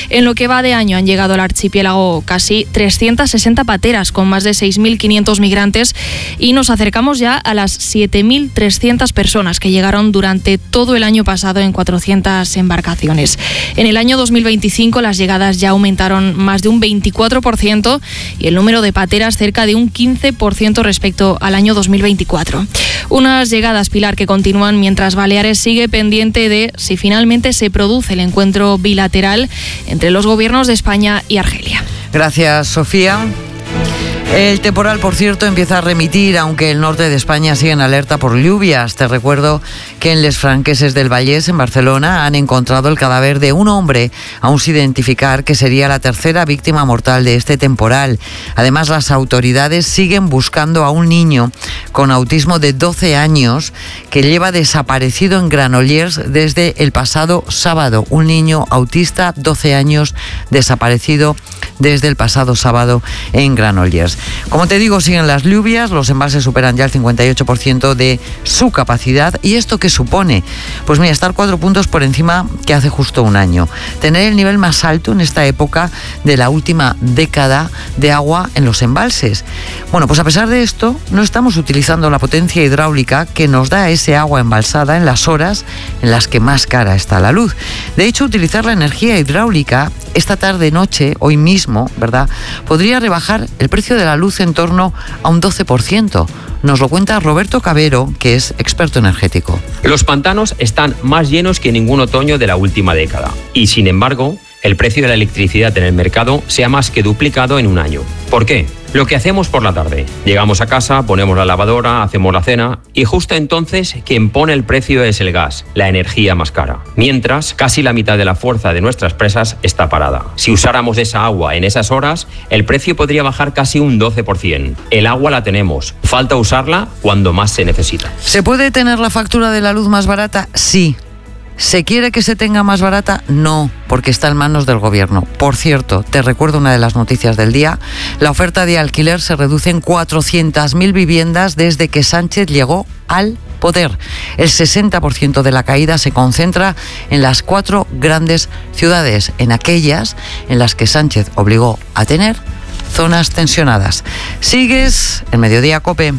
En lo que va de año han llegado al archipiélago casi 360 pateras con más de 6.500 migrantes y nos acercamos ya a las 7.300 personas que llegaron durante todo el año pasado en 400 embarcaciones. En el año 2025 las llegadas ya aumentaron más de un 24% y el número de pateras cerca de un 15% respecto al año 2024. Unas llegadas, Pilar, que continúan mientras Baleares sigue pendiente de si finalmente se produce el encuentro bilateral entre los gobiernos de España y Argelia. Gracias, Sofía. El temporal, por cierto, empieza a remitir, aunque el norte de España sigue en alerta por lluvias. Te recuerdo que en Les Franqueses del Vallès, en Barcelona, han encontrado el cadáver de un hombre, aún sin identificar, que sería la tercera víctima mortal de este temporal. Además, las autoridades siguen buscando a un niño con autismo de 12 años que lleva desaparecido en Granollers desde el pasado sábado. Un niño autista, 12 años, desaparecido desde el pasado sábado en Granollers. Como te digo, siguen las lluvias, los embalses superan ya el 58% de su capacidad. ¿Y esto qué supone? Pues mira, estar 4 puntos por encima que hace justo un año. Tener el nivel más alto en esta época de la última década de agua en los embalses. Bueno, pues a pesar de esto, no estamos utilizando la potencia hidráulica que nos da ese agua embalsada en las horas en las que más cara está la luz. De hecho, utilizar la energía hidráulica esta tarde-noche, hoy mismo, ¿verdad?, podría rebajar el precio de la luz en torno a un 12%. Nos lo cuenta Roberto Cabero, que es experto energético. Los pantanos están más llenos que ningún otoño de la última década. Y sin embargo, el precio de la electricidad en el mercado se ha más que duplicado en un año. ¿Por qué? Lo que hacemos por la tarde. Llegamos a casa, ponemos la lavadora, hacemos la cena y justo entonces quien pone el precio es el gas, la energía más cara. Mientras, casi la mitad de la fuerza de nuestras presas está parada. Si usáramos esa agua en esas horas, el precio podría bajar casi un 12%. El agua la tenemos, falta usarla cuando más se necesita. ¿Se puede tener la factura de la luz más barata? Sí. ¿Se quiere que se tenga más barata? No, porque está en manos del gobierno. Por cierto, te recuerdo una de las noticias del día. La oferta de alquiler se reduce en 400.000 viviendas desde que Sánchez llegó al poder. El 60% de la caída se concentra en las 4 grandes ciudades, en aquellas en las que Sánchez obligó a tener zonas tensionadas. Sigues en Mediodía COPE.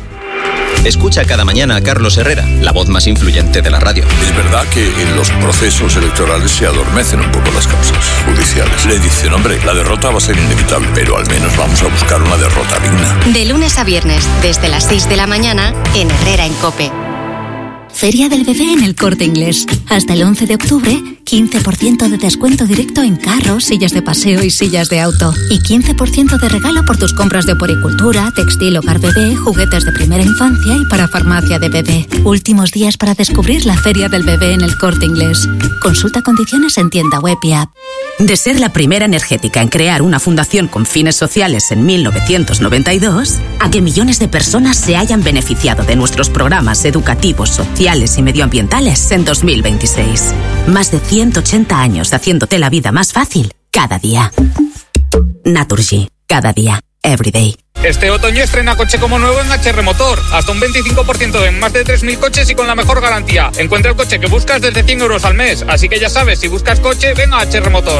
Escucha cada mañana a Carlos Herrera, la voz más influyente de la radio. Es verdad que en los procesos electorales se adormecen un poco las causas judiciales. Le dicen, hombre, la derrota va a ser inevitable, pero al menos vamos a buscar una derrota digna. De lunes a viernes, desde las 6 de la mañana, en Herrera en COPE. Feria del Bebé en El Corte Inglés. Hasta el 11 de octubre, 15% de descuento directo en carros, sillas de paseo y sillas de auto. Y 15% de regalo por tus compras de puericultura, textil, hogar bebé, juguetes de primera infancia y para farmacia de bebé. Últimos días para descubrir la Feria del Bebé en El Corte Inglés. Consulta condiciones en tienda web y app. De ser la primera energética en crear una fundación con fines sociales en 1992, a que millones de personas se hayan beneficiado de nuestros programas educativos, sociales y medioambientales en 2026. Más de 180 años haciéndote la vida más fácil cada día. Naturgy, cada día, every day. Este otoño estrena coche como nuevo en HR Motor. Hasta un 25% en más de 3.000 coches y con la mejor garantía. Encuentra el coche que buscas desde 100 euros al mes. Así que ya sabes, si buscas coche, ven a HR Motor.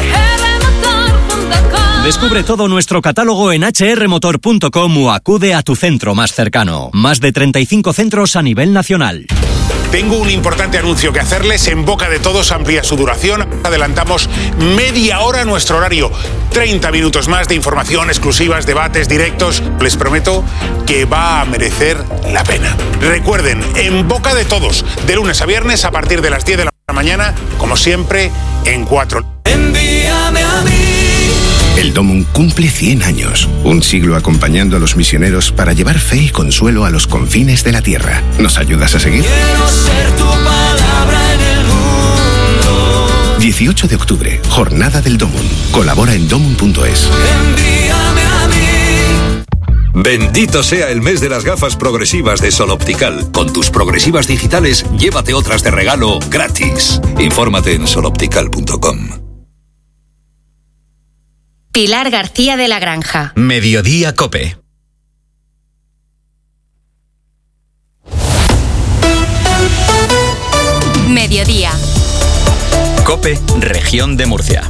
Descubre todo nuestro catálogo en hrmotor.com o acude a tu centro más cercano. Más de 35 centros a nivel nacional. Tengo un importante anuncio que hacerles. En Boca de Todos amplía su duración. Adelantamos media hora nuestro horario. 30 minutos más de información, exclusivas, debates, directos. Les prometo que va a merecer la pena. Recuerden, en Boca de Todos, de lunes a viernes a partir de las 10 de la mañana, como siempre, en 4. Envíame a mí. El Domum cumple 100 años, un siglo acompañando a los misioneros para llevar fe y consuelo a los confines de la tierra. ¿Nos ayudas a seguir? Quiero ser tu palabra en el mundo. 18 de octubre, Jornada del Domum. Colabora en domum.es. Envíame a mí. Bendito sea el mes de las gafas progresivas de Sol Optical. Con tus progresivas digitales, llévate otras de regalo gratis. Infórmate en soloptical.com. Pilar García de la Granja. Mediodía COPE. Mediodía. COPE, Región de Murcia.